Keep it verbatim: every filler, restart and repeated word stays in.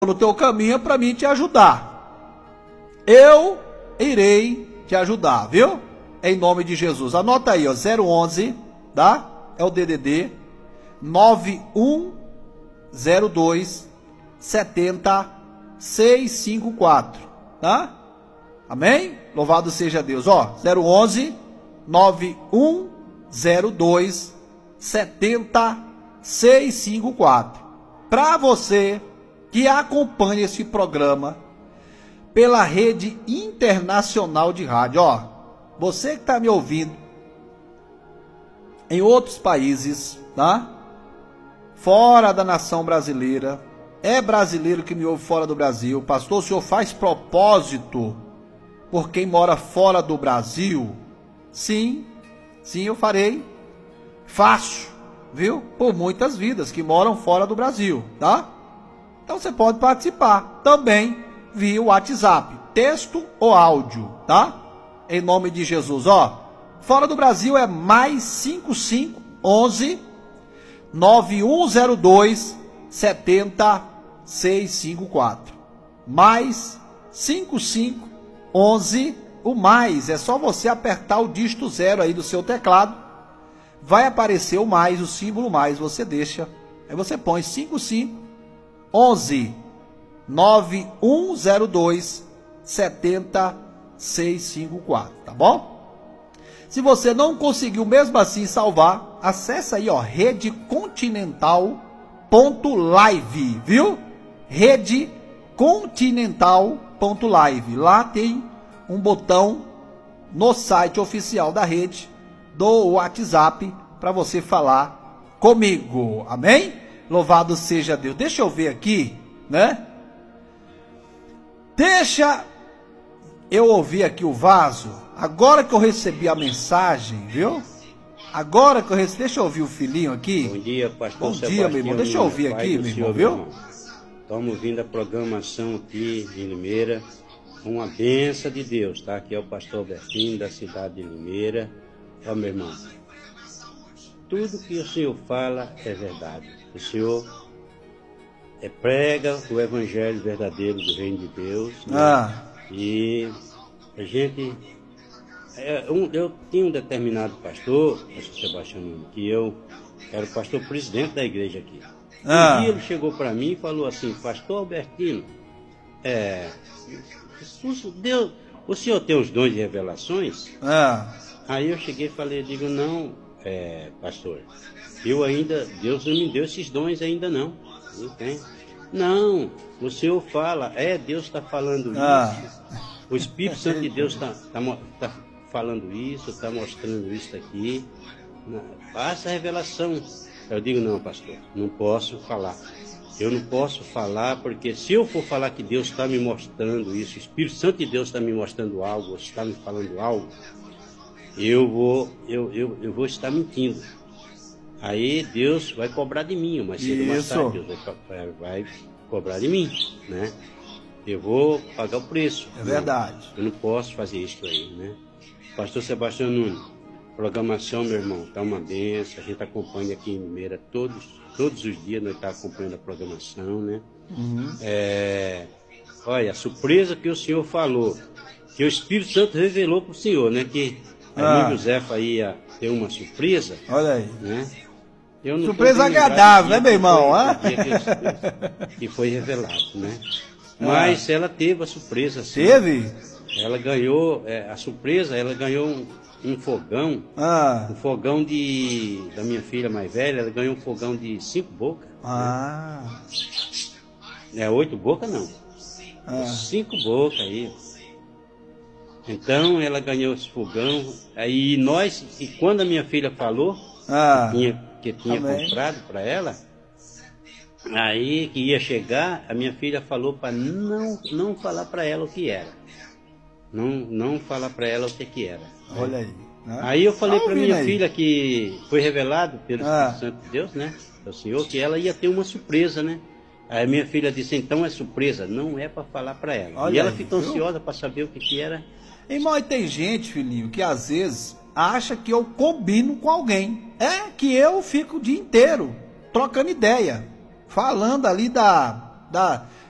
no teu caminho para mim te ajudar. Eu irei te ajudar, viu? Em nome de Jesus. Anota aí, ó, zero onze, tá? É o D D D nove um zero dois sete zero seis cinco quatro, tá? Amém? Louvado seja Deus. Ó, zero onze nove um zero dois sete zero seis cinco quatro. Para você que acompanha esse programa pela rede internacional de rádio, ó, você que está me ouvindo em outros países, tá? Fora da nação brasileira, é brasileiro que me ouve fora do Brasil. Pastor, o senhor faz propósito por quem mora fora do Brasil? Sim, sim, eu farei. Faço, viu? Por muitas vidas que moram fora do Brasil, tá? Então você pode participar também via WhatsApp, texto ou áudio, tá? Em nome de Jesus, ó. Fora do Brasil é mais cinco cinco onze nove um zero dois sete zero seis cinco quatro. Mais cinco cinco onze, o mais é só você apertar o dígito zero aí do seu teclado. Vai aparecer o mais, o símbolo mais, você deixa. Aí você põe cinco cinco onze nove um zero dois sete zero seis cinco quatro, tá bom? Se você não conseguiu mesmo assim salvar, acessa aí, ó, rede continental ponto live, viu? rede continental ponto live. Lá tem um botão no site oficial da rede do WhatsApp para você falar comigo. Amém? Louvado seja Deus. Deixa eu ver aqui, né? Deixa eu ouvir aqui o vaso. Agora que eu recebi a mensagem, viu? Agora que eu recebi, deixa eu ouvir o filhinho aqui. Bom dia, pastor Bom dia, meu irmão. Deixa eu ouvir aqui, meu irmão, viu? Estamos ouvindo a programação aqui em Limeira. Uma benção de Deus, tá? Aqui é o pastor Albertino, da cidade de Limeira. Ó, meu irmão, tudo que o Senhor fala é verdade. O Senhor é, prega o evangelho verdadeiro do reino de Deus. Né? Ah. E a gente... É, um, eu tinha um determinado pastor, pastor Sebastião, que eu era o pastor presidente da igreja aqui. Ah. Um dia ele chegou para mim e falou assim: pastor Albertino, é, Deus, o senhor tem os dons de revelações? Ah. Aí eu cheguei e falei, eu digo, não, é, pastor, eu ainda, Deus não me deu esses dons ainda não. Não tem. Não, o senhor fala, é, Deus está falando Ah. isso, o Espírito Santo de Deus está tá, tá falando isso, está mostrando isso aqui, faça a revelação. Eu digo, não, pastor, não posso falar. Eu não posso falar, porque se eu for falar que Deus está me mostrando isso, o Espírito Santo de Deus está me mostrando algo, está me falando algo, eu vou, eu, eu, eu vou estar mentindo. Aí Deus vai cobrar de mim, mas cedo ou mais tarde, Deus vai, vai cobrar de mim, né? Eu vou pagar o preço. É verdade. Eu não posso fazer isso aí, né? Pastor Sebastião Nunes, programação, meu irmão, tá uma benção. A gente acompanha aqui em Limeira todos, todos os dias, nós estamos acompanhando a programação, né? Uhum. É, olha, a surpresa que o senhor falou, que o Espírito Santo revelou para o senhor, né? Que a Ah. irmã Josefa ia ter uma surpresa. Olha aí. Né? Eu não Surpresa tô bem lembrado agradável, do dia né, meu que irmão? foi- Ah? do dia que- Que foi revelado, né? Mas ela teve a surpresa, sim. Teve? Ela ganhou, é, a surpresa, ela ganhou um, um fogão, Ah. um fogão de, da minha filha mais velha, ela ganhou um fogão de cinco bocas. Ah. É oito bocas não, Ah. cinco bocas aí. Então ela ganhou esse fogão, aí nós, e quando a minha filha falou Ah. que tinha, que tinha Amém. comprado para ela, aí que ia chegar, a minha filha falou para não, não falar para ela o que era. Não, não falar para ela o que, que era. Olha aí. Né? Aí eu falei Tá para ouvindo minha aí? filha que foi revelado pelo Ah. Espírito Santo de Deus, né? Do Senhor, que ela ia ter uma surpresa, né? Aí minha filha disse, então é surpresa, não é para falar para ela. Olha e ela aí, ficou viu? ansiosa para saber o que, que era. Irmão, e tem gente, filhinho, que às vezes acha que eu combino com alguém. É que eu fico o dia inteiro trocando ideia, falando ali da, da,